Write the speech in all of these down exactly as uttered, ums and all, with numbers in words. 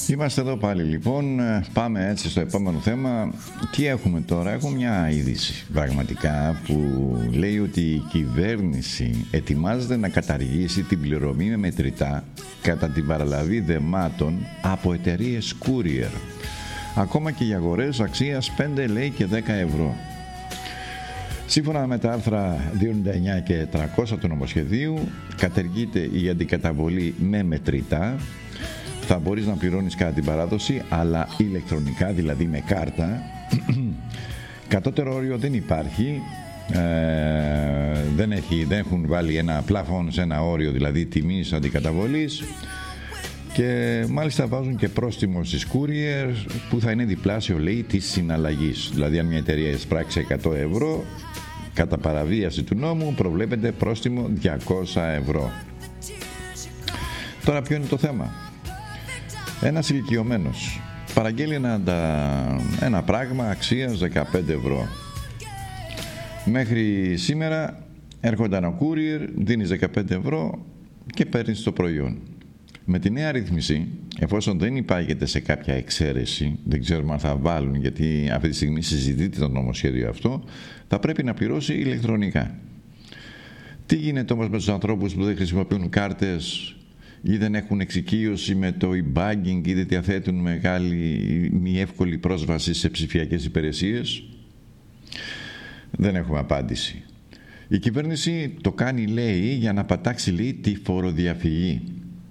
Είμαστε εδώ πάλι λοιπόν, πάμε έτσι στο επόμενο θέμα. Τι έχουμε τώρα? Έχω μια είδηση πραγματικά που λέει ότι η κυβέρνηση ετοιμάζεται να καταργήσει την πληρωμή με μετρητά κατά την παραλαβή δεμάτων από εταιρείες courier, ακόμα και για αγορές αξίας πέντε λέει και δέκα ευρώ. Σύμφωνα με τα άρθρα διακόσια ενενήντα εννιά και τριακόσια του νομοσχεδίου, καταργείται η αντικαταβολή με μετρητά. Θα μπορείς να πληρώνεις κατά την παράδοση, αλλά ηλεκτρονικά, δηλαδή με κάρτα. Κατώτερο όριο δεν υπάρχει, ε, δεν, έχει, δεν έχουν βάλει ένα πλαφόν σε ένα όριο, δηλαδή τιμής αντικαταβολής, και μάλιστα βάζουν και πρόστιμο στις courier που θα είναι διπλάσιο, λέει, της συναλλαγής. Δηλαδή αν μια εταιρεία εισπράξει εκατό ευρώ, κατά παραβίαση του νόμου προβλέπεται πρόστιμο διακόσια ευρώ. Τώρα ποιο είναι το θέμα? Ένας ηλικιωμένος παραγγέλει ένα, ένα πράγμα αξίας δεκαπέντε ευρώ. Μέχρι σήμερα έρχονταν ένα courier, δίνεις δεκαπέντε ευρώ και παίρνεις το προϊόν. Με τη νέα ρύθμιση, εφόσον δεν υπάγεται σε κάποια εξαίρεση, δεν ξέρουμε αν θα βάλουν, γιατί αυτή τη στιγμή συζητείται το νομοσχέδιο αυτό, θα πρέπει να πληρώσει ηλεκτρονικά. Τι γίνεται όμως με τους ανθρώπους που δεν χρησιμοποιούν κάρτες ή δεν έχουν εξοικείωση με το e-banking ή δεν διαθέτουν μεγάλη μη εύκολη πρόσβαση σε ψηφιακές υπηρεσίες? Δεν έχουμε απάντηση. Η κυβέρνηση το κάνει, λέει, για να πατάξει, λέει, τη φοροδιαφυγή.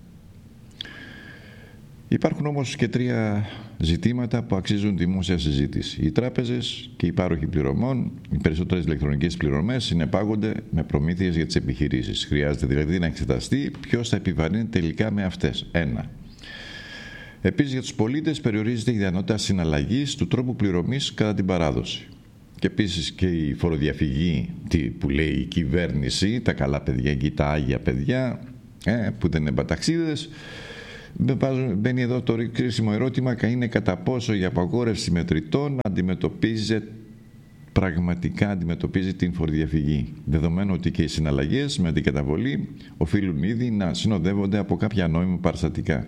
Υπάρχουν όμως και τρία ζητήματα που αξίζουν δημόσια συζήτηση. Οι τράπεζες και οι πάροχοι πληρωμών, οι περισσότερες ηλεκτρονικές πληρωμές συνεπάγονται με προμήθειες για τις επιχειρήσεις. Χρειάζεται δηλαδή να εξεταστεί ποιος θα επιβαρύνει τελικά με αυτές. Ένα. Επίσης, για τους πολίτες περιορίζεται η δυνατότητα συναλλαγής του τρόπου πληρωμής κατά την παράδοση. Και επίσης και η φοροδιαφυγή που λέει η κυβέρνηση, τα καλά παιδιά και τα άγια παιδιά, ε, που δεν είναι παταξίδες. Μπαίνει εδώ το κρίσιμο ερώτημα, είναι κατά πόσο η απαγόρευση μετρητών αντιμετωπίζει πραγματικά αντιμετωπίζει την φοροδιαφυγή, δεδομένου ότι και οι συναλλαγές με αντικαταβολή οφείλουν ήδη να συνοδεύονται από κάποια νόμιμα παραστατικά.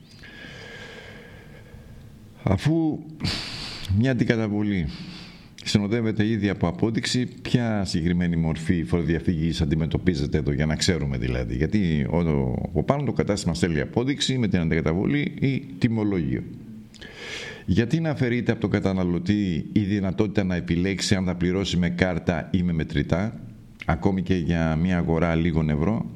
Αφού μια αντικαταβολή συνοδεύεται ήδη από απόδειξη, ποια συγκεκριμένη μορφή φοροδιαφυγής αντιμετωπίζεται εδώ, για να ξέρουμε δηλαδή? Γιατί ο πάνω το κατάστημα στέλνει απόδειξη με την αντικαταβολή ή τιμολόγιο. Γιατί να αφαιρείται από τον καταναλωτή η δυνατότητα να επιλέξει αν θα πληρώσει με κάρτα ή με μετρητά, ακόμη και για μια αγορά λίγων ευρώ?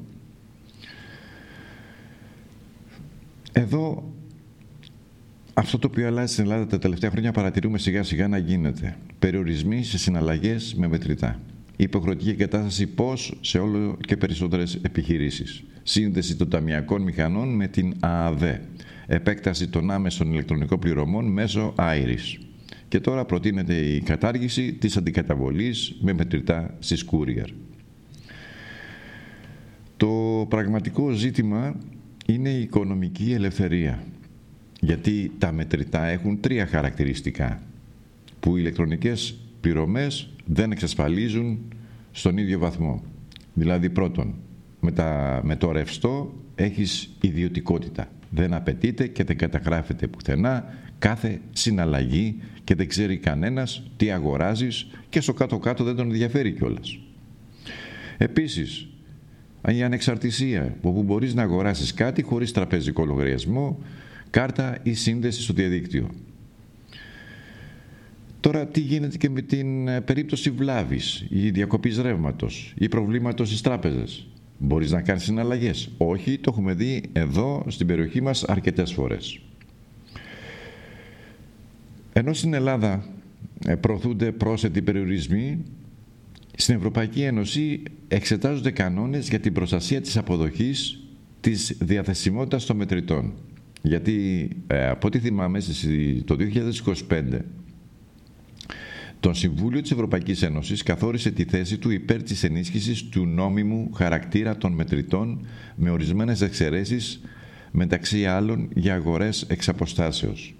Εδώ αυτό το οποίο αλλάζει στην Ελλάδα τα τελευταία χρόνια παρατηρούμε σιγά σιγά να γίνεται. Περιορισμοί σε συναλλαγές με μετρητά. Υποχρεωτική εγκατάσταση πώς σε όλο και περισσότερες επιχειρήσεις. Σύνδεση των ταμιακών μηχανών με την ΑΑΔΕ. Επέκταση των άμεσων ηλεκτρονικών πληρωμών μέσω Iris. Και τώρα προτείνεται η κατάργηση της αντικαταβολής με μετρητά στις courier. Το πραγματικό ζήτημα είναι η οικονομική ελευθερία. Γιατί τα μετρητά έχουν τρία χαρακτηριστικά που οι ηλεκτρονικές πληρωμές δεν εξασφαλίζουν στον ίδιο βαθμό. Δηλαδή, πρώτον, με, τα, με το ρευστό έχεις ιδιωτικότητα. Δεν απαιτείται και δεν καταγράφεται πουθενά κάθε συναλλαγή και δεν ξέρει κανένας τι αγοράζεις και στο κάτω-κάτω δεν τον ενδιαφέρει κιόλας. Επίσης, η ανεξαρτησία, όπου μπορείς να αγοράσεις κάτι χωρίς τραπεζικό λογαριασμό, κάρτα ή σύνδεση στο διαδίκτυο. Τώρα τι γίνεται και με την περίπτωση βλάβης ή διακοπής ρεύματος ή προβλήματος στις τράπεζες? Μπορείς να κάνεις συναλλαγές? Όχι, το έχουμε δει εδώ στην περιοχή μας αρκετές φορές. Ενώ στην Ελλάδα προωθούνται πρόσθετοι περιορισμοί, στην Ευρωπαϊκή Ένωση εξετάζονται κανόνες για την προστασία της αποδοχής της διαθεσιμότητας των μετρητών. Γιατί ε, από ό,τι θυμάμαι το δύο χιλιάδες είκοσι πέντε το Συμβούλιο της Ευρωπαϊκής Ένωσης καθόρισε τη θέση του υπέρ της ενίσχυσης του νόμιμου χαρακτήρα των μετρητών με ορισμένες εξαιρέσεις, μεταξύ άλλων για αγορές εξ αποστάσεως.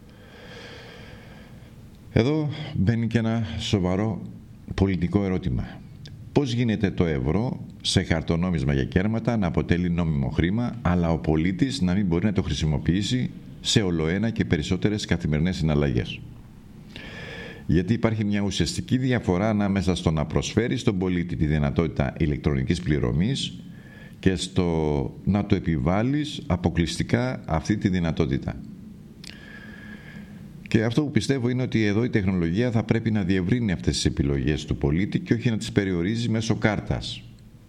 Εδώ μπαίνει και ένα σοβαρό πολιτικό ερώτημα. Πώς γίνεται το ευρώ σε χαρτονόμισμα για κέρματα να αποτελεί νόμιμο χρήμα, αλλά ο πολίτης να μην μπορεί να το χρησιμοποιήσει σε ολοένα και περισσότερες καθημερινές συναλλαγές. Γιατί υπάρχει μια ουσιαστική διαφορά ανάμεσα στο να προσφέρει στον πολίτη τη δυνατότητα ηλεκτρονικής πληρωμής και στο να του επιβάλλεις αποκλειστικά αυτή τη δυνατότητα. Και αυτό που πιστεύω είναι ότι εδώ η τεχνολογία θα πρέπει να διευρύνει αυτές τις επιλογές του πολίτη και όχι να τις περιορίζει μέσω κάρτας.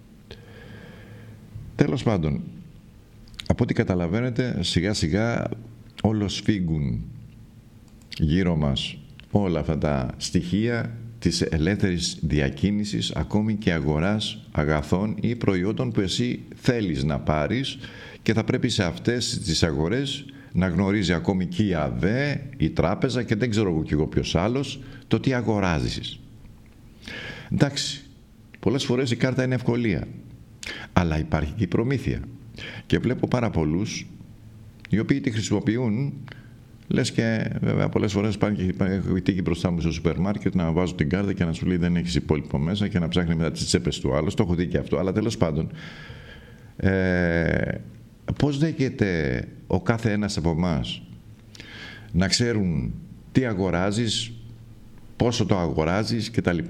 Τέλος πάντων, από ό,τι καταλαβαίνετε, σιγά σιγά όλο σφίγγουν γύρω μας όλα αυτά τα στοιχεία της ελεύθερης διακίνησης, ακόμη και αγοράς αγαθών ή προϊόντων που εσύ θέλεις να πάρεις, και θα πρέπει σε αυτές τις αγορές να γνωρίζει ακόμη και η ΑΔΕ, η τράπεζα και δεν ξέρω εγώ κι εγώ ποιος άλλος, το τι αγοράζεις. Εντάξει, πολλές φορές η κάρτα είναι ευκολία, αλλά υπάρχει και η προμήθεια. Και βλέπω πάρα πολλούς οι οποίοι τη χρησιμοποιούν, λες και βέβαια πολλές φορές πάνε και έχω τύχει μπροστά μου στο σούπερ μάρκετ να βάζω την κάρτα και να σου λέει δεν έχεις υπόλοιπο μέσα και να ψάχνει μετά τις τσέπες του άλλου. Το έχω δει και αυτό, αλλά τέλος πάντων. Ε, πώς δέχεται ο κάθε ένας από εμάς να ξέρουν τι αγοράζεις, πόσο το αγοράζεις κτλ.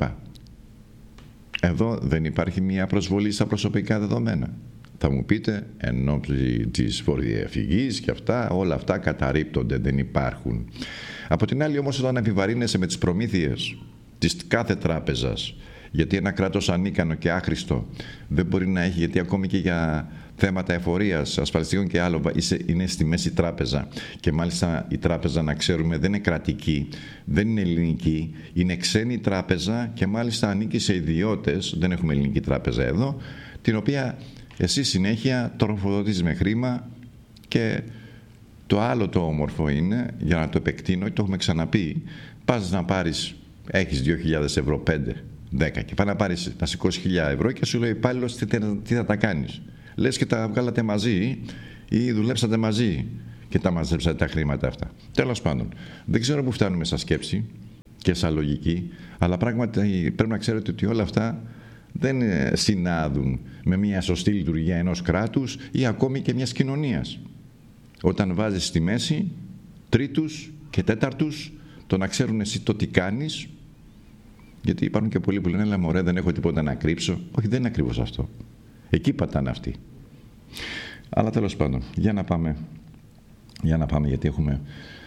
Εδώ δεν υπάρχει μια προσβολή στα προσωπικά δεδομένα. Θα μου πείτε, εν ώψη της φοροδιαφυγής και αυτά, όλα αυτά καταρρίπτονται, δεν υπάρχουν. Από την άλλη όμως, όταν επιβαρύνεσαι με τις προμήθειες της κάθε τράπεζας, γιατί ένα κράτος ανίκανο και άχρηστο δεν μπορεί να έχει, γιατί ακόμη και για θέματα εφορίας, ασφαλιστικών και άλλο είναι στη μέση τράπεζα, και μάλιστα η τράπεζα, να ξέρουμε, δεν είναι κρατική, δεν είναι ελληνική, είναι ξένη τράπεζα και μάλιστα ανήκει σε ιδιώτες, δεν έχουμε ελληνική τράπεζα εδώ, την οποία εσύ συνέχεια τροφοδοτείς με χρήμα. Και το άλλο το όμορφο είναι, για να το επεκτείνω, το έχουμε ξαναπεί, πας να πάρεις, έχεις δύο χιλιάδες ευρώ, πέντε, δέκα, και πάει να πάρεις, να σηκώσεις χίλια ευρώ και σου λέει υπάλληλος τι, τι θα τα κάνεις. Λες και τα βγάλατε μαζί ή δουλέψατε μαζί και τα μαζέψατε τα χρήματα αυτά. Τέλος πάντων, δεν ξέρω πού φτάνουμε σαν σκέψη και σαν λογική, αλλά πράγματι πρέπει να ξέρετε ότι όλα αυτά δεν συνάδουν με μια σωστή λειτουργία ενός κράτους ή ακόμη και μιας κοινωνίας. Όταν βάζεις στη μέση τρίτους και τέταρτους, το να ξέρουν εσύ το τι κάνεις, γιατί υπάρχουν και πολλοί που λένε «Έλα μωρέ, δεν έχω τίποτα να κρύψω». Όχι, δεν είναι ακριβώς αυτό. Εκεί πατάνε αυτοί. Αλλά τέλος πάντων, για να πάμε, για να πάμε γιατί έχουμε...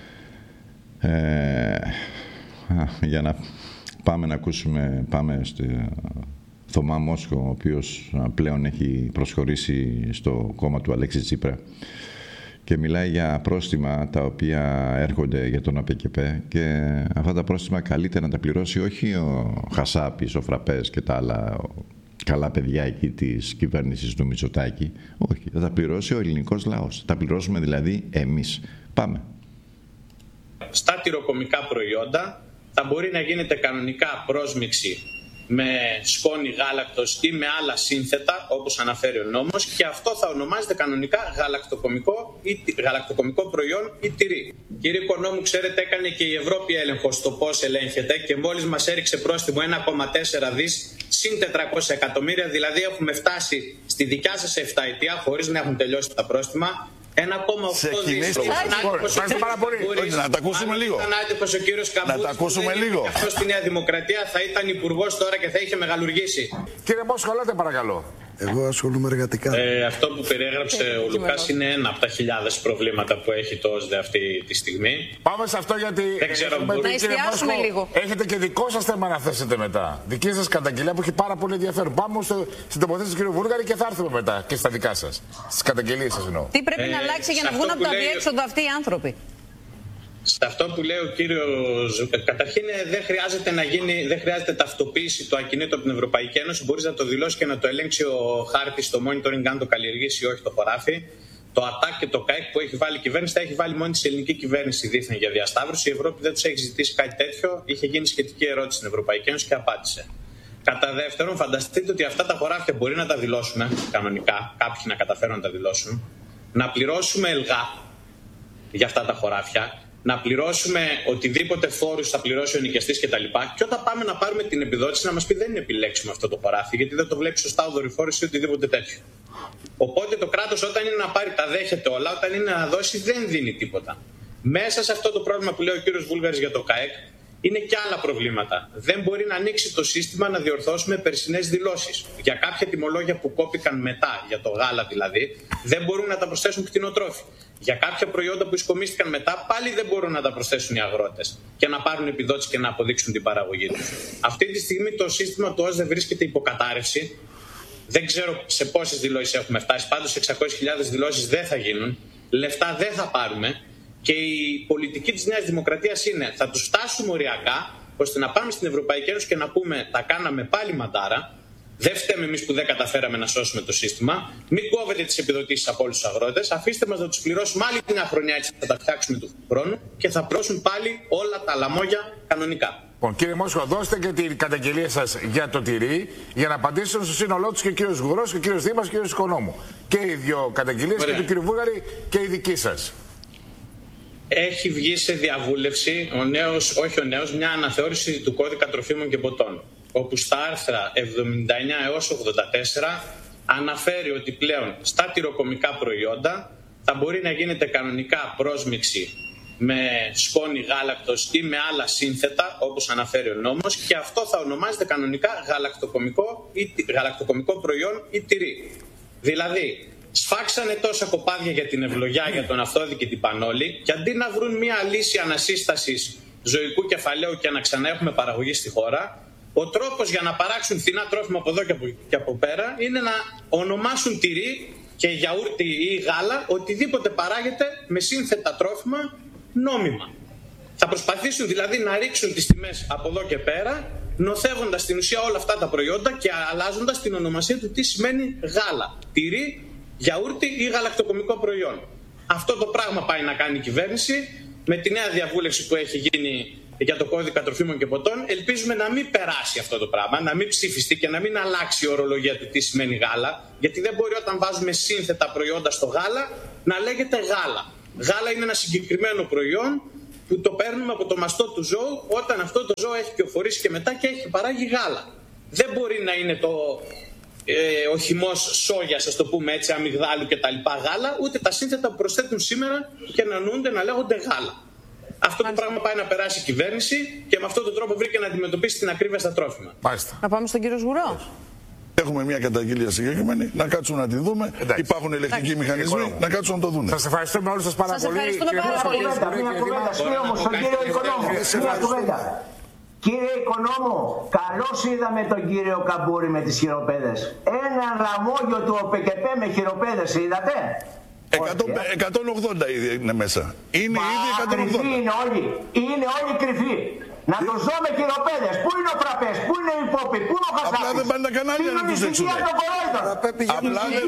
Ε, α, για να πάμε να ακούσουμε, πάμε στο Θωμά Μόσχο, ο οποίος πλέον έχει προσχωρήσει στο κόμμα του Αλέξη Τσίπρα και μιλάει για πρόστιμα τα οποία έρχονται για τον ΑΠΚΠ, και αυτά τα πρόστιμα καλύτερα να τα πληρώσει όχι ο Χασάπης, ο Φραπές και τα άλλα καλά παιδιά εκεί της κυβέρνησης του Μητσοτάκη. Όχι, θα τα πληρώσει ο ελληνικός λαός. Θα τα πληρώσουμε δηλαδή εμείς. Πάμε. Στα τυροκομικά προϊόντα θα μπορεί να γίνεται κανονικά πρόσμιξη με σκόνη γάλακτος ή με άλλα σύνθετα, όπως αναφέρει ο νόμος, και αυτό θα ονομάζεται κανονικά γαλακτοκομικό, ή, γαλακτοκομικό προϊόν ή τυρί. Κύριε Οικονόμου, ξέρετε, έκανε και η Ευρώπη έλεγχο στο πώς ελέγχεται και μόλις μας έριξε πρόστιμο ένα κόμμα τέσσερα δις συν τετρακόσια εκατομμύρια, δηλαδή έχουμε φτάσει στη δικιά σας εφταετία, χωρίς να έχουν τελειώσει τα πρόστιμα, ένα κόμμα οκτώ δις. Ευχαριστώ πάρα πολύ. Να τα ακούσουμε λίγο. Να τα ακούσουμε λίγο. Αυτό στη Νέα Δημοκρατία θα ήταν υπουργός τώρα και θα είχε μεγαλουργήσει. Κύριε Μόσχο, ελάτε παρακαλώ. Εγώ ασχολούμαι εργατικά. Ε, αυτό που περιέγραψε ο Λουκάς είναι ένα από τα χιλιάδες προβλήματα που έχει το ΟΣΔΕ αυτή τη στιγμή. Πάμε σε αυτό, γιατί δεν ξέρω, έχουμε, να εστιάσουμε λίγο. Έχετε και δικό σας θέμα να θέσετε μετά. Δική σας καταγγελία που έχει πάρα πολύ ενδιαφέρον. Πάμε στο, στην τοποθέτηση του κ. Βούργαρη και θα έρθουμε μετά και στα δικά σας. Στις καταγγελίες σας εννοώ. Τι πρέπει ε, να αλλάξει για να βγουν από το αδιέξοδο αυτοί οι άνθρωποι. Σε αυτό που λέει ο κύριος, καταρχήν δεν χρειάζεται να γίνει, δεν χρειάζεται ταυτοποίηση του ακινήτου από την Ευρωπαϊκή Ένωση. Μπορείς να το δηλώσει και να το ελέγξει ο χάρτης στο monitoring, αν το καλλιεργήσει ή όχι το χωράφι. Το ΑΤΑΚ και το ΚΑΕΚ που έχει βάλει η κυβέρνηση, τα έχει βάλει μόνη της ελληνική κυβέρνηση δίθεν για διασταύρωση. Η Ευρώπη δεν τους έχει ζητήσει κάτι τέτοιο. Είχε γίνει σχετική ερώτηση στην Ευρωπαϊκή Ένωση και απάντησε. Κατά δεύτερον, φανταστείτε ότι αυτά τα χωράφια μπορεί να τα δηλώσουμε κανονικά, κάποιοι να καταφέρουν να τα δηλώσουν, να πληρώσουμε ελγά για αυτά τα χωράφια να πληρώσουμε οτιδήποτε φόρους θα πληρώσει ο νοικιαστής κτλ. Και όταν πάμε να πάρουμε την επιδότηση, να μας πει δεν είναι επιλέξιμο αυτό το παράθυρο, γιατί δεν το βλέπει σωστά ο δορυφόρος ή οτιδήποτε τέτοιο. Οπότε το κράτος, όταν είναι να πάρει, τα δέχεται όλα, όταν είναι να δώσει, δεν δίνει τίποτα. Μέσα σε αυτό το πρόβλημα που λέει ο κύριος Βούλγαρης για το ΚΑΕΚ, είναι και άλλα προβλήματα. Δεν μπορεί να ανοίξει το σύστημα να διορθώσουμε περσινές δηλώσεις. Για κάποια τιμολόγια που κόπηκαν μετά, για το γάλα δηλαδή, δεν μπορούν να τα προσθέσουν κτηνοτρόφοι. Για κάποια προϊόντα που ισκομίστηκαν μετά, πάλι δεν μπορούν να τα προσθέσουν οι αγρότες και να πάρουν επιδότηση και να αποδείξουν την παραγωγή τους. Αυτή τη στιγμή το σύστημα του ΟΣΔΕ βρίσκεται υποκατάρρευση. Δεν ξέρω σε πόσες δηλώσεις έχουμε φτάσει. Πάντως εξακόσιες χιλιάδες δηλώσεις δεν θα γίνουν. Λεφτά δεν θα πάρουμε. Και η πολιτική της Νέας Δημοκρατίας είναι θα τους φτάσουμε οριακά ώστε να πάμε στην Ευρωπαϊκή Ένωση και να πούμε τα κάναμε πάλι μαντάρα. Δεν φταίμε εμείς που δεν καταφέραμε να σώσουμε το σύστημα. Μην κόβετε τις επιδοτήσεις από όλους τους αγρότες. Αφήστε μας να τους πληρώσουμε άλλη μια χρονιά, έτσι θα τα φτιάξουμε του χρόνου και θα πληρώσουν πάλι όλα τα λαμόγια κανονικά. Λοιπόν, κύριε Μόσχο, δώστε και την καταγγελία σας για το τυρί για να απαντήσουν στο σύνολό τους και ο κύριος Γουρός και ο κύριος Δήμας και ο κύριος Οικονόμου. Και οι δύο καταγγελίες και του κύριου Βούλγαρη και η δική σας. Έχει βγει σε διαβούλευση, ο νέος, όχι ο νέος, μια αναθεώρηση του κώδικα τροφίμων και ποτών, όπου στα άρθρα εβδομήντα εννιά έως ογδόντα τέσσερα αναφέρει ότι πλέον στα τυροκομικά προϊόντα θα μπορεί να γίνεται κανονικά πρόσμιξη με σκόνη γάλακτος ή με άλλα σύνθετα, όπως αναφέρει ο νόμος, και αυτό θα ονομάζεται κανονικά γαλακτοκομικό, ή, γαλακτοκομικό προϊόν ή τυρί. Δηλαδή, σφάξανε τόσα κοπάδια για την ευλογιά, για τον αυτόδη και την πανόλη, και αντί να βρουν μια λύση ανασύστασης ζωικού κεφαλαίου και να ξανά έχουμε παραγωγή στη χώρα, ο τρόπος για να παράξουν φθηνά τρόφιμα από εδώ και από, και από πέρα είναι να ονομάσουν τυρί και γιαούρτι ή γάλα οτιδήποτε παράγεται με σύνθετα τρόφιμα νόμιμα. Θα προσπαθήσουν δηλαδή να ρίξουν τις τιμές από εδώ και πέρα, νοθεύοντας στην ουσία όλα αυτά τα προϊόντα και αλλάζοντας την ονομασία του τι σημαίνει γάλα, τυρί, γιαούρτι ή γαλακτοκομικό προϊόν. Αυτό το πράγμα πάει να κάνει η κυβέρνηση με τη νέα διαβούλευση που έχει γίνει για το κώδικα τροφίμων και ποτών. Ελπίζουμε να μην περάσει αυτό το πράγμα, να μην ψηφιστεί και να μην αλλάξει η ορολογία του τι σημαίνει γάλα, γιατί δεν μπορεί όταν βάζουμε σύνθετα προϊόντα στο γάλα να λέγεται γάλα. Γάλα είναι ένα συγκεκριμένο προϊόν που το παίρνουμε από το μαστό του ζώου όταν αυτό το ζώο έχει κυοφορήσει και μετά και έχει παράγει γάλα. Δεν μπορεί να είναι το ε, ο χυμός σόγιας, ας το πούμε έτσι, αμυγδάλου και τα λοιπά γάλα, ούτε τα σύνθετα που προσθέτουν σήμερα και να νοούνται να λέγονται γάλα. Αυτό το πράγμα πάει να περάσει η κυβέρνηση και με αυτόν τον τρόπο βρήκε να αντιμετωπίσει την ακρίβεια στα τρόφιμα. Μάλιστα. Να πάμε στον κύριο Σγουρό. Έχουμε μια καταγγελία συγκεκριμένη, να κάτσουν να τη δούμε. Εντάξει. Υπάρχουν ελεκτικοί μηχανισμοί, να κάτσουν να το δουν. Σας ευχαριστούμε όλους σας πάρα πολύ. Μια κουβέντα, όμως, τον κύριο Οικονόμο. Μια κουβέντα. Κύριε Οικονόμο, καλώς είδαμε τον κύριο Καμπούρη με τις χειροπέδες. Ένα λαμόγιο του ΟΠΕΚΕΠΕ με χειροπέδες είδατε? εκατόν ογδόντα ήδη είναι μέσα. Είναι Μα, ήδη εκατόν ογδόντα. κρυφοί είναι όλοι. Είναι όλοι κρυφοί. Να τους δω με χειροπέδες. Πού είναι ο Φραπές, πού είναι η Πόπη, πού είναι ο Χασάπης. Απλά δεν πάνε τα κανάλια να τους δείξουν. Είναι η των κορόιδων. Απλά δεν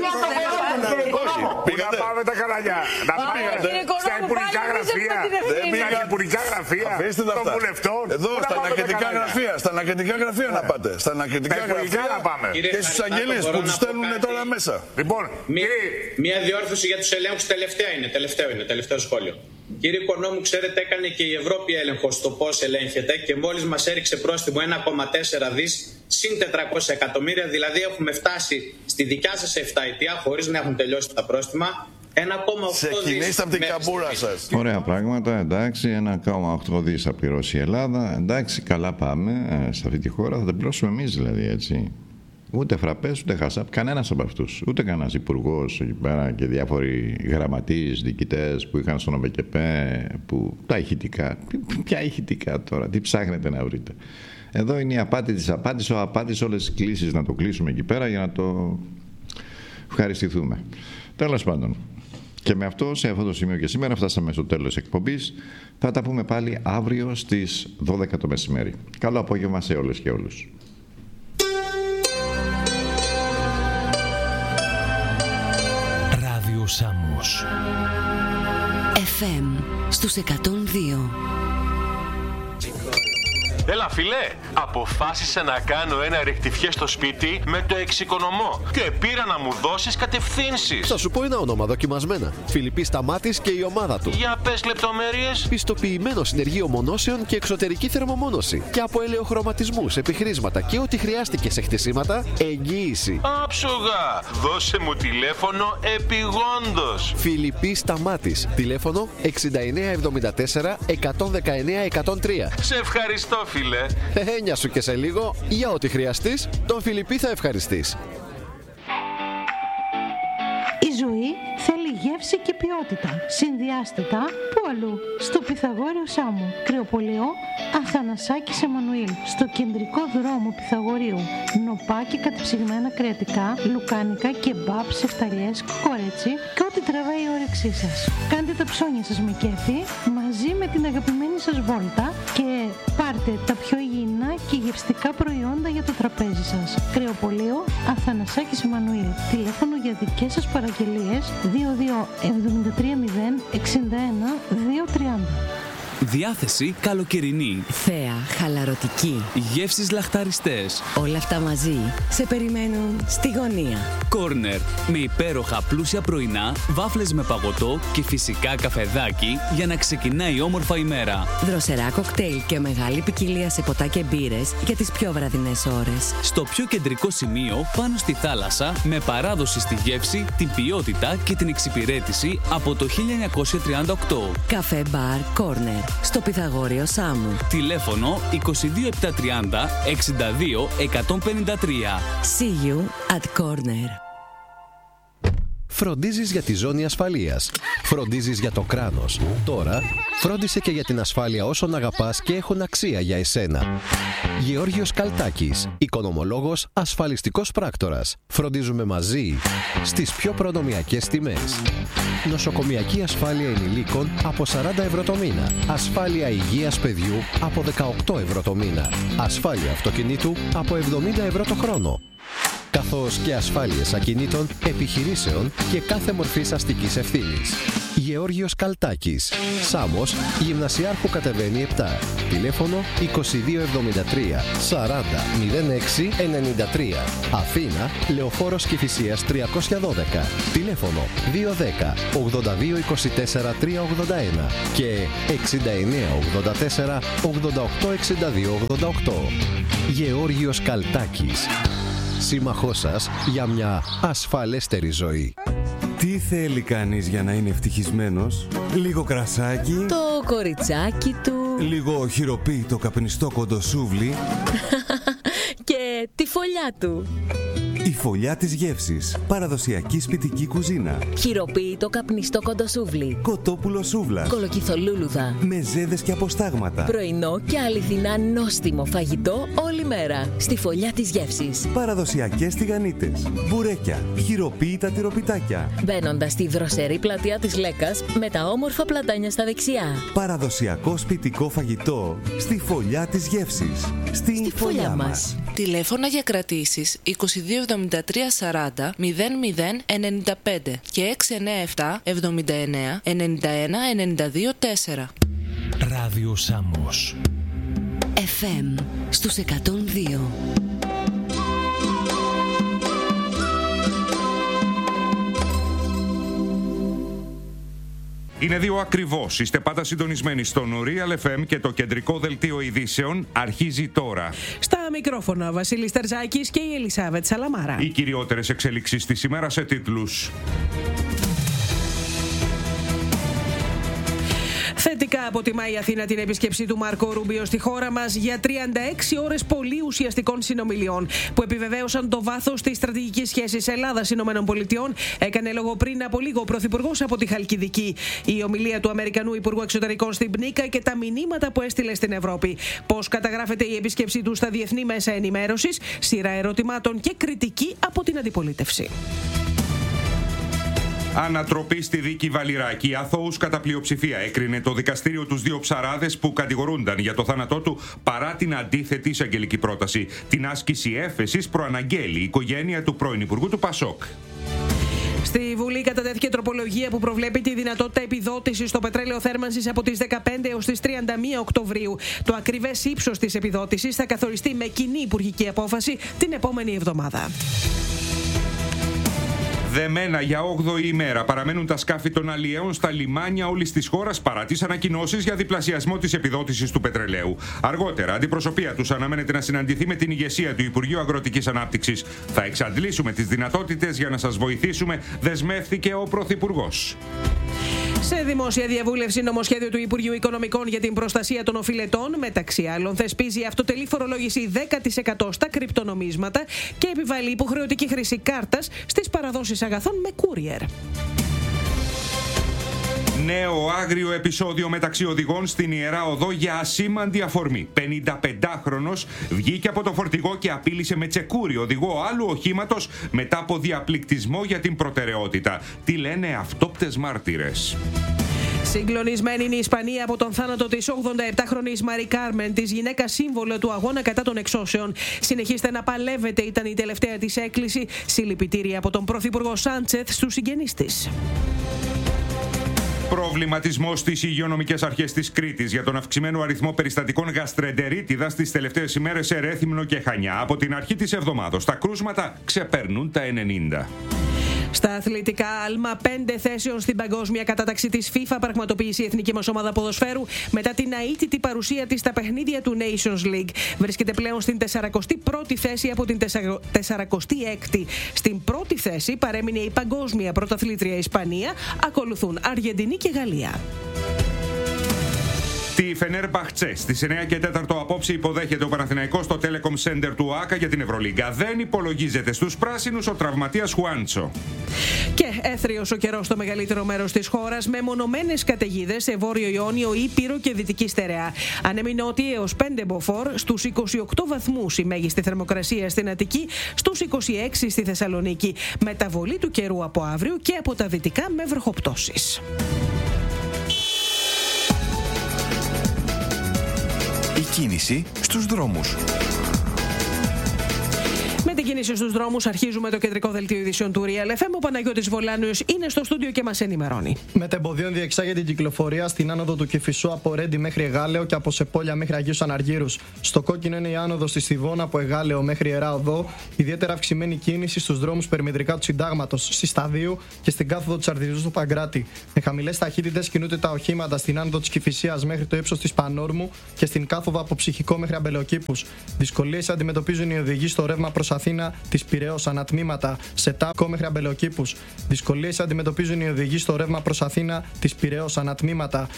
πήγατε. Να πάμε τα κανάλια. Να πάμε στα υπουργικά γραφεία. Στα υπουργικά γραφεία των βουλευτών. Εδώ στα ανακριτικά γραφεία. Στα ανακριτικά γραφεία να πάτε. Στα ανακριτικά γραφεία και στους αγγελίες που τους στέλνουν τώρα μέσα. Λοιπόν, μία διόρθωση για τους ελέγχους τελευταία είναι. Τελευταίο είναι. Τελευταίο σχόλιο. Κύριε Οικονόμου, ξέρετε, έκανε και η Ευρώπη έλεγχο στο πώς ελέγχεται και μόλις μας έριξε πρόστιμο ένα κόμμα τέσσερα δις συν τετρακόσια εκατομμύρια, δηλαδή έχουμε φτάσει στη δικιά σας εφταετία, χωρίς να έχουν τελειώσει τα πρόστιμα, ένα κόμμα οκτώ δις. Ξεκινήστε από την καμπούρα σας. Ωραία πράγματα, εντάξει, ένα κόμμα οκτώ δις θα πληρώσει η Ελλάδα, εντάξει, καλά πάμε, ε, σε αυτή τη χώρα θα τα πληρώσουμε εμείς δηλαδή, έτσι. Ούτε Φραπές, ούτε Χασάπ, κανένας από αυτούς. Ούτε κανένας υπουργός εκεί πέρα και διάφοροι γραμματείς, διοικητές που είχαν στον ΟΠΕΚΕΠΕ, που τα ηχητικά. Ποια ηχητικά τώρα, τι ψάχνετε να βρείτε. Εδώ είναι η απάτη της απάτης, ο απάτης όλες τις κλήσεις να το κλείσουμε εκεί πέρα για να το ευχαριστηθούμε. Τέλος πάντων. Και με αυτό, σε αυτό το σημείο και σήμερα, φτάσαμε στο τέλος της εκπομπής. Θα τα πούμε πάλι αύριο στις δώδεκα το μεσημέρι. Καλό απόγευμα σε όλες και όλους. Σάμος εφ εμ στους εκατόν δύο. Έλα φιλέ, αποφάσισα να κάνω ένα ρεκτιφιέ στο σπίτι με το εξοικονομώ και πήρα να μου δώσεις κατευθύνσεις. Θα σου πω ένα όνομα δοκιμασμένα. Φιλιππής Σταμάτης και η ομάδα του. Για πες λεπτομέρειες. Πιστοποιημένο συνεργείο μονώσεων και εξωτερική θερμομόνωση. Και από ελαιοχρωματισμούς, επιχρήσματα και ό,τι χρειάστηκε σε χτισήματα, εγγύηση. Άψογα! Δώσε μου τηλέφωνο επιγόντως. Φιλιππής Σταμάτης. Τηλέφωνο εξήντα εννέα εβδομήντα τέσσερα εκατόν δεκαεννέα εκατόν τρία. Σε ευχαριστώ φίλε. Έννοια σου και σε λίγο, για ό,τι χρειαστείς, τον Φιλιππή θα ευχαριστείς. Η ζωή θέλει γεύση και ποιότητα. Συνδυάστε τα πού αλλού? Στο Πυθαγόριο Σάμου, Κρεοπολείο Αθανασάκης Εμμανουήλ, στο κεντρικό δρόμο Πυθαγορίου. Νοπά και κατεψυγμένα κρεατικά, λουκάνικα, κεμπάπ, σεφταλιές, κορέτσι και ό,τι τραβάει η όρεξή σας. Κάντε τα ψώνια σας με κέφι μαζί με την αγαπημένη σας βόλτα και πάρτε τα πιο υγιεινά και γευστικά προϊόντα για το τραπέζι σας. Κρεοπολείο Αθανασάκης Εμμανουήλ. Τηλέφωνο για δικές σας παραγγελίες δύο δύο εβδομήντα τρία μηδέν εξήντα ένα δύο τριάντα. Διάθεση καλοκαιρινή. Θέα, χαλαρωτική. Γεύσεις λαχταριστές. Όλα αυτά μαζί σε περιμένουν στη γωνία. Κόρνερ, με υπέροχα πλούσια πρωινά, βάφλες με παγωτό και φυσικά καφεδάκι για να ξεκινάει όμορφα η μέρα. Δροσερά κοκτέιλ και μεγάλη ποικιλία σε ποτά και μπύρες για τις πιο βραδινές ώρες. Στο πιο κεντρικό σημείο, πάνω στη θάλασσα, με παράδοση στη γεύση, την ποιότητα και την εξυπηρέτηση από το χίλια εννιακόσια τριάντα οκτώ. Καφέ μπαρ Κόρνερ. Στο Πυθαγόριο Σάμου. Τηλέφωνο είκοσι δύο επτακόσια τριάντα εξήντα δύο εκατόν πενήντα τρία. See you at Corner. Φροντίζεις για τη ζώνη ασφαλείας. Φροντίζεις για το κράνος. Τώρα, φρόντισε και για την ασφάλεια όσων αγαπάς και έχουν αξία για εσένα. Γεώργιος Καλτάκης, οικονομολόγος, ασφαλιστικός πράκτορας. Φροντίζουμε μαζί στις πιο προνομιακές τιμές. Νοσοκομιακή ασφάλεια ενηλίκων από σαράντα ευρώ το μήνα. Ασφάλεια υγείας παιδιού από δεκαοκτώ ευρώ το μήνα. Ασφάλεια αυτοκινήτου από εβδομήντα ευρώ το χρόνο. Καθώς και ασφάλειες ακινήτων, επιχειρήσεων και κάθε μορφής αστικής ευθύνης. Γεώργιος Καλτάκης. Σάμος, Γυμνασιάρχου κατεβαίνει επτά. Τηλέφωνο είκοσι δύο εβδομήντα τρία σαράντα μηδέν έξι ενενήντα τρία. Αθήνα, Λεωφόρος Κηφισίας τριακόσια δώδεκα. Τηλέφωνο δύο ένα μηδέν ογδόντα δύο είκοσι τέσσερα τριακόσια ογδόντα ένα και εξήντα εννέα ογδόντα τέσσερα ογδόντα οκτώ εξήντα δύο ογδόντα οκτώ. Γεώργιος Καλτάκης. Σύμμαχός σας για μια ασφαλέστερη ζωή. Τι θέλει κανείς για να είναι ευτυχισμένος? Λίγο κρασάκι, το κοριτσάκι του, λίγο χειροποίητο καπνιστό κοντοσούβλι και τη φωλιά του. Η φωλιά της γεύσης. Παραδοσιακή σπιτική κουζίνα. Χειροποίητο καπνιστό κοντοσούβλι. Κοτόπουλο σούβλα. Κολοκυθολούλουδα. Μεζέδες και αποστάγματα. Πρωινό και αληθινά νόστιμο φαγητό όλη μέρα. Στη φωλιά της γεύσης. Παραδοσιακές τηγανίτες. Μπουρέκια. Χειροποίητα τυροπιτάκια. Μπαίνοντας στη δροσερή πλατεία της Λέκας με τα όμορφα πλατάνια στα δεξιά. Παραδοσιακό σπιτικό φαγητό. Στη φωλιά της γεύσης. Στη, στη φωλιά μας. μας. Τηλέφωνα για κρατήσεις είκοσι δύο εβδομήντα τρία σαράντα μηδέν μηδέν ενενήντα πέντε και έξι εννέα επτά εβδομήντα εννέα ενενήντα ένα ενενήντα δύο τέσσερα. Ράδιο Σάμος. εφ εμ στους εκατόν δύο. Είναι δύο ακριβώς. Είστε πάντα συντονισμένοι στον Real εφ εμ και το κεντρικό δελτίο ειδήσεων αρχίζει τώρα. Στα μικρόφωνα Βασίλης Τερζάκης και η Ελισάβετ Σαλαμάρα. Οι κυριότερες εξελίξεις της ημέρας σε τίτλους. Θετικά αποτιμά η Αθήνα την επίσκεψη του Μάρκο Ρούμπιο στη χώρα μας για τριάντα έξι ώρες πολύ ουσιαστικών συνομιλιών που επιβεβαίωσαν το βάθος της στρατηγικής σχέσης Ελλάδας-ΗΠΑ. Έκανε λόγο πριν από λίγο ο Πρωθυπουργός από τη Χαλκιδική. Η ομιλία του Αμερικανού Υπουργού Εξωτερικών στην Πνίκα και τα μηνύματα που έστειλε στην Ευρώπη. Πώς καταγράφεται η επίσκεψή του στα διεθνή μέσα ενημέρωσης, σειρά ερωτημάτων και κριτική από την αντιπολίτευση. Ανατροπή στη δίκη Βαλιράκη. Αθώους κατά πλειοψηφία έκρινε το δικαστήριο τους δύο ψαράδες που κατηγορούνταν για το θάνατό του παρά την αντίθετη εισαγγελική πρόταση. Την άσκηση έφεσης προαναγγέλει η οικογένεια του πρώην Υπουργού του Πασόκ. Στη Βουλή κατατέθηκε τροπολογία που προβλέπει τη δυνατότητα επιδότησης στο πετρέλαιο θέρμανσης από τις δεκαπέντε έως τις τριάντα μία Οκτωβρίου. Το ακριβές ύψος της επιδότησης θα καθοριστεί με κοινή υπουργική απόφαση την επόμενη εβδομάδα. Δεμένα για όγδοη ημέρα παραμένουν τα σκάφη των αλλιέων στα λιμάνια όλης της χώρας παρά τις ανακοινώσεις για διπλασιασμό της επιδότησης του πετρελαίου. Αργότερα, αντιπροσωπεία τους αναμένεται να συναντηθεί με την ηγεσία του Υπουργείου Αγροτικής Ανάπτυξης. Θα εξαντλήσουμε τις δυνατότητες για να σας βοηθήσουμε, δεσμεύθηκε ο Πρωθυπουργός. Σε δημόσια διαβούλευση, νομοσχέδιο του Υπουργείου Οικονομικών για την προστασία των οφειλετών, μεταξύ άλλων, θεσπίζει αυτοτελή φορολόγηση δέκα τοις εκατό στα κρυπτονομίσματα και επιβάλλει υποχρεωτική χρήση κάρτας στις παραδόσεις αγαθών με courier. Νέο άγριο επεισόδιο μεταξύ οδηγών στην Ιερά Οδό για ασήμαντη αφορμή. πενηνταπεντάχρονος βγήκε από το φορτηγό και απείλησε με τσεκούρι οδηγό άλλου οχήματος μετά από διαπληκτισμό για την προτεραιότητα. Τι λένε αυτόπτες μάρτυρες. Συγκλονισμένη είναι η Ισπανία από τον θάνατο της ογδονταεπτάχρονης Μαρί Κάρμεν, της γυναίκας σύμβολο του αγώνα κατά των εξώσεων. Συνεχίστε να παλεύετε, ήταν η τελευταία της έκκληση. Συλληπιτήρια από τον Πρωθυπουργό Σάντσεθ στους συγγενείς της. Προβληματισμός στις υγειονομικές αρχές της Κρήτης για τον αυξημένο αριθμό περιστατικών γαστρεντερίτιδας τις τελευταίες ημέρες σε Ρέθυμνο και Χανιά. Από την αρχή της εβδομάδος τα κρούσματα ξεπερνούν τα ενενήντα. Στα αθλητικά, άλμα πέντε θέσεων στην παγκόσμια κατάταξη της FIFA πραγματοποίησε η εθνική μας ομάδα ποδοσφαίρου μετά την αίτητη παρουσία της στα παιχνίδια του Nations League. Βρίσκεται πλέον στην σαρανταεκτή πρώτη θέση από την σαρανταέκτη έκτη. Στην πρώτη θέση παρέμεινε η παγκόσμια πρωταθλήτρια Ισπανία, ακολουθούν Αργεντινή και Γαλλία. Τη Φενέρμπαχτσε στις εννιά και τέσσερα απόψε υποδέχεται ο Παναθηναϊκός στο Telecom Center του ΆΚΑ για την Ευρωλίγκα. Δεν υπολογίζεται στους πράσινους ο τραυματίας Χουάντσο. Και έθριος ο καιρός στο μεγαλύτερο μέρος της χώρας με μονομένες καταιγίδες σε Βόρειο Ιόνιο, Ήπειρο και Δυτική Στερεά. Ανέμει νότια έως πέντε μποφόρ, στους είκοσι οκτώ βαθμούς η μέγιστη θερμοκρασία στην Αττική, στους είκοσι έξι στη Θεσσαλονίκη. Μεταβολή του καιρού από αύριο και από τα δυτικά με βροχοπτώσεις. Η κίνηση στους δρόμους. Με την κίνηση στους δρόμους αρχίζουμε το κεντρικό δελτίο ειδήσεων του Real εφ εμ. Ο Παναγιώτης Βολάνιος είναι στο στούντιο και μας ενημερώνει. Μετεμποδίων διεξάγεται την κυκλοφορία στην άνοδο του Κηφισού από Ρέντι μέχρι Εγάλεο και από Σεπόλια μέχρι Αγίους Αναργύρους. Στο κόκκινο είναι η άνοδος στη Στιβώνα από Εγάλεο μέχρι Ιερά Οδό. Ιδιαίτερα αυξημένη κίνηση στους δρόμους περιμετρικά του Συντάγματος, στη Σταδίου και στην κάθοδο της Αρτηριού του Παγκράτη. Με χαμηλές ταχύτητες κινούνται τα οχήματα στην άνοδο της Κηφισίας μέχρι το ύψος της Πανόρμου και στην κάθοδο από Ψυχικό μέχρι Αμπελοκήπους. Δυσκολίες αντιμετωπίζουν οι οδηγοί στο ρεύμα προς Αθήνα της Πειραιώς ανατμήματα σε Τάπκο μέχρι Αμπελοκήπους. Δυσκολίες αντιμετωπίζουν οι οδηγοί στο ρεύμα προς Αθήνα της Πειραιώς ανατμήματα